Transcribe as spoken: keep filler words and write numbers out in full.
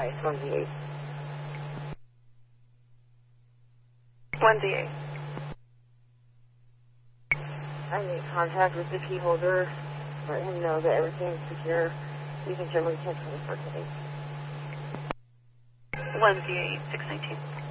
one Z eight. one Z eight. I need contact with the key holder. Let him know that everything's secure. You can generally cancel the first eight. one Z eight, six nineteen.